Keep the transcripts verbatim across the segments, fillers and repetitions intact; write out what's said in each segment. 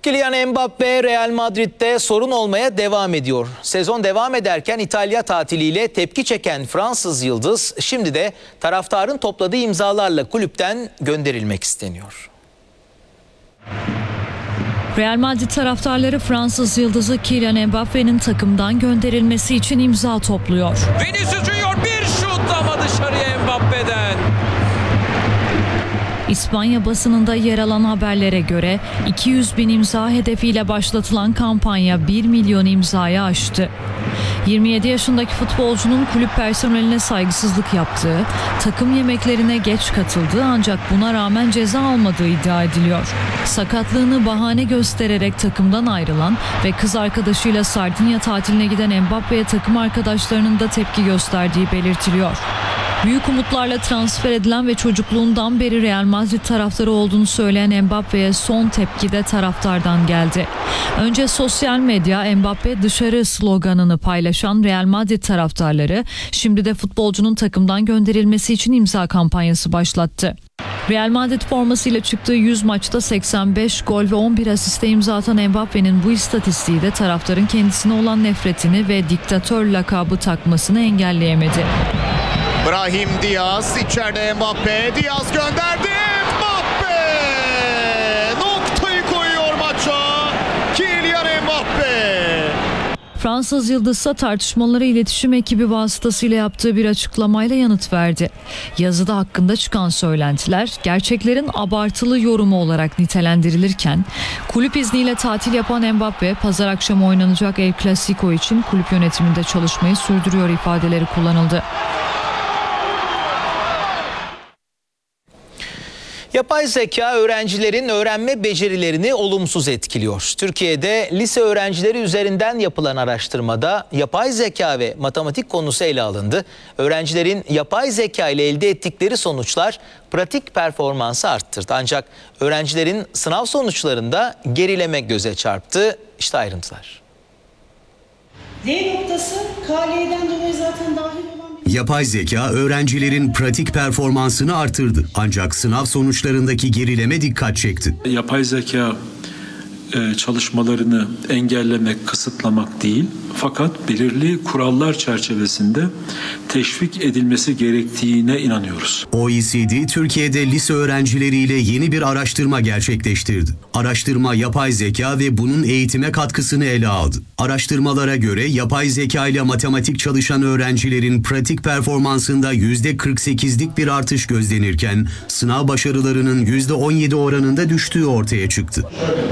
Kylian Mbappe Real Madrid'de sorun olmaya devam ediyor. Sezon devam ederken İtalya tatiliyle tepki çeken Fransız yıldız şimdi de taraftarın topladığı imzalarla kulüpten gönderilmek isteniyor. Real Madrid taraftarları Fransız yıldızı Kylian Mbappe'nin takımdan gönderilmesi için imza topluyor. Vinicius Junior bir şut ama dışarıya Mbappe'den. İspanya basınında yer alan haberlere göre iki yüz bin imza hedefiyle başlatılan kampanya bir milyon imzayı aştı. yirmi yedi yaşındaki futbolcunun kulüp personeline saygısızlık yaptığı, takım yemeklerine geç katıldığı ancak buna rağmen ceza almadığı iddia ediliyor. Sakatlığını bahane göstererek takımdan ayrılan ve kız arkadaşıyla Sardinya tatiline giden Mbappe'ye takım arkadaşlarının da tepki gösterdiği belirtiliyor. Büyük umutlarla transfer edilen ve çocukluğundan beri Real Madrid taraftarı olduğunu söyleyen Mbappe'ye son tepki de taraftardan geldi. Önce sosyal medya Mbappe dışarı sloganını paylaşan Real Madrid taraftarları şimdi de futbolcunun takımdan gönderilmesi için imza kampanyası başlattı. Real Madrid formasıyla çıktığı yüz maçta seksen beş gol ve on bir asiste imza atan Mbappe'nin bu istatistiği de taraftarın kendisine olan nefretini ve diktatör lakabı takmasını engelleyemedi. Brahim Diaz içeride Mbappe. Diaz gönderdi. Mbappe! Noktayı koyuyor maça. Kylian Mbappe. Fransız yıldızsa tartışmaları iletişim ekibi vasıtasıyla yaptığı bir açıklamayla yanıt verdi. Yazıda hakkında çıkan söylentiler gerçeklerin abartılı yorumu olarak nitelendirilirken kulüp izniyle tatil yapan Mbappe pazar akşamı oynanacak El Clasico için kulüp yönetiminde çalışmayı sürdürüyor ifadeleri kullanıldı. Yapay zeka öğrencilerin öğrenme becerilerini olumsuz etkiliyor. Türkiye'de lise öğrencileri üzerinden yapılan araştırmada yapay zeka ve matematik konusu ele alındı. Öğrencilerin yapay zeka ile elde ettikleri sonuçlar pratik performansı arttırdı. Ancak öğrencilerin sınav sonuçlarında gerileme göze çarptı. İşte ayrıntılar. D noktası K L'den dolayı zaten dahil olan bir... Yapay zeka öğrencilerin pratik performansını artırdı. Ancak sınav sonuçlarındaki gerileme dikkat çekti. Yapay zeka e, çalışmalarını engellemek, kısıtlamak değil, fakat belirli kurallar çerçevesinde teşvik edilmesi gerektiğine inanıyoruz. O E C D, Türkiye'de lise öğrencileriyle yeni bir araştırma gerçekleştirdi. Araştırma yapay zeka ve bunun eğitime katkısını ele aldı. Araştırmalara göre yapay zeka ile matematik çalışan öğrencilerin pratik performansında yüzde kırk sekizlik bir artış gözlenirken sınav başarılarının yüzde on yedi oranında düştüğü ortaya çıktı.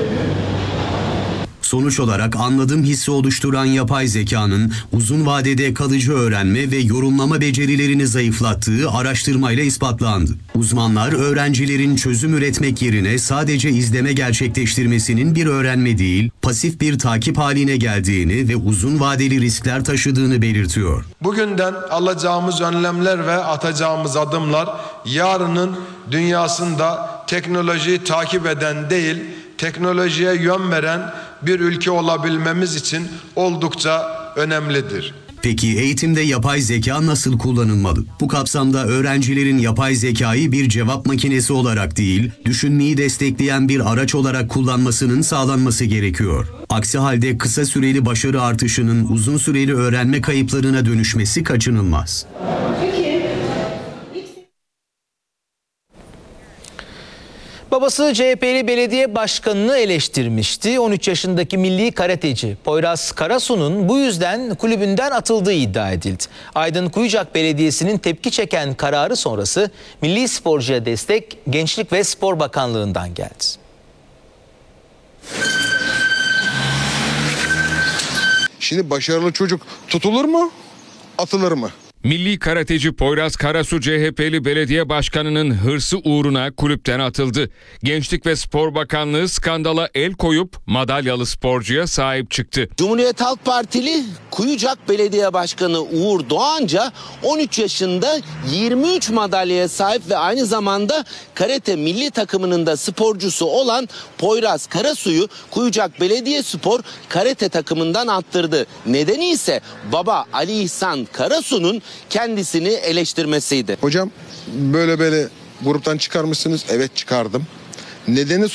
Sonuç olarak anladım hissi oluşturan yapay zekanın uzun vadede kalıcı öğrenme ve yorumlama becerilerini zayıflattığı araştırmayla ispatlandı. Uzmanlar öğrencilerin çözüm üretmek yerine sadece izleme gerçekleştirmesinin bir öğrenme değil, pasif bir takip haline geldiğini ve uzun vadeli riskler taşıdığını belirtiyor. Bugünden alacağımız önlemler ve atacağımız adımlar yarının dünyasında teknolojiyi takip eden değil, teknolojiye yön veren bir ülke olabilmemiz için oldukça önemlidir. Peki eğitimde yapay zeka nasıl kullanılmalı? Bu kapsamda öğrencilerin yapay zekayı bir cevap makinesi olarak değil, düşünmeyi destekleyen bir araç olarak kullanmasının sağlanması gerekiyor. Aksi halde kısa süreli başarı artışının uzun süreli öğrenme kayıplarına dönüşmesi kaçınılmaz. Babası C H P'li belediye başkanını eleştirmişti. on üç yaşındaki milli karateci Poyraz Karasu'nun bu yüzden kulübünden atıldığı iddia edildi. Aydın Kuyucak Belediyesi'nin tepki çeken kararı sonrası milli sporcuya destek Gençlik ve Spor Bakanlığı'ndan geldi. Şimdi başarılı çocuk tutulur mu, atılır mı? Milli karateci Poyraz Karasu C H P'li belediye başkanının hırsı uğruna kulüpten atıldı. Gençlik ve Spor Bakanlığı skandala el koyup madalyalı sporcuya sahip çıktı. Cumhuriyet Halk Partili Kuyucak Belediye Başkanı Uğur Doğanca on üç yaşında yirmi üç madalyaya sahip ve aynı zamanda karate milli takımının da sporcusu olan Poyraz Karasu'yu Kuyucak Belediyespor karate takımından attırdı. Nedeni ise baba Ali İhsan Karasu'nun kendisini eleştirmesiydi. Hocam böyle böyle gruptan çıkarmışsınız. Evet, çıkardım. Nedeni